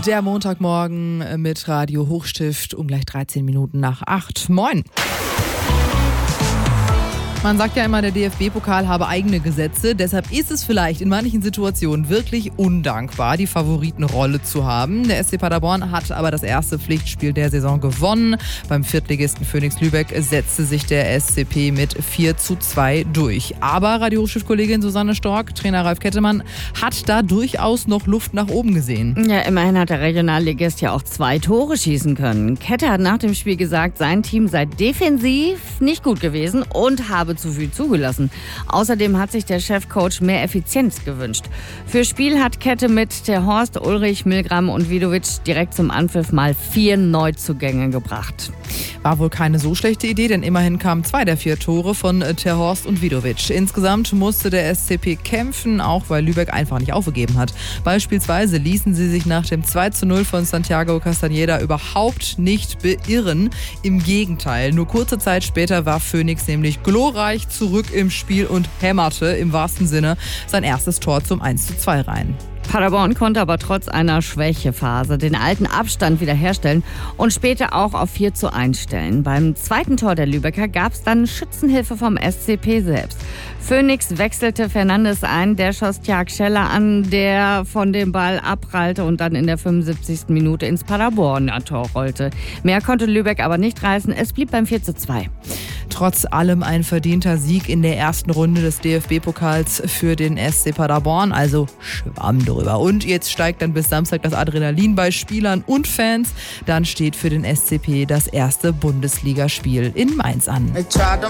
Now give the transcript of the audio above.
Der Montagmorgen mit Radio Hochstift um gleich 13 Minuten nach 8. Moin! Man sagt ja immer, der DFB-Pokal habe eigene Gesetze. Deshalb ist es vielleicht in manchen Situationen wirklich undankbar, die Favoritenrolle zu haben. Der SC Paderborn hat aber das erste Pflichtspiel der Saison gewonnen. Beim Viertligisten Phoenix Lübeck setzte sich der SCP mit 4:2 durch. Aber Radio Hochstift-Kollegin Susanne Stork, Trainer Ralf Kettemann, hat da durchaus noch Luft nach oben gesehen. Ja, immerhin hat der Regionalligist ja auch 2 Tore schießen können. Kette hat nach dem Spiel gesagt, sein Team sei defensiv nicht gut gewesen und habe zu viel zugelassen. Außerdem hat sich der Chefcoach mehr Effizienz gewünscht. Für Spiel hat Kette mit Ter Horst, Ulrich, Milgram und Vidovic direkt zum Anpfiff mal 4 Neuzugänge gebracht. War wohl keine so schlechte Idee, denn immerhin kamen 2 der 4 Tore von Ter Horst und Vidovic. Insgesamt musste der SCP kämpfen, auch weil Lübeck einfach nicht aufgegeben hat. Beispielsweise ließen sie sich nach dem 2:0 von Santiago Castañeda überhaupt nicht beirren. Im Gegenteil, nur kurze Zeit später war Phoenix nämlich glorreich zurück im Spiel und hämmerte im wahrsten Sinne sein erstes Tor zum 1:2 rein. Paderborn konnte aber trotz einer Schwächephase den alten Abstand wiederherstellen und später auch auf 4:1 stellen. Beim zweiten Tor der Lübecker gab es dann Schützenhilfe vom SCP selbst. Phoenix wechselte Fernandes ein, der schoss Tjag Scheller an, der von dem Ball abprallte und dann in der 75. Minute ins Paderborner Tor rollte. Mehr konnte Lübeck aber nicht reißen, es blieb beim 4:2. Trotz allem ein verdienter Sieg in der ersten Runde des DFB-Pokals für den SC Paderborn, also Schwamm drüber. Und jetzt steigt dann bis Samstag das Adrenalin bei Spielern und Fans. Dann steht für den SCP das erste Bundesligaspiel in Mainz an.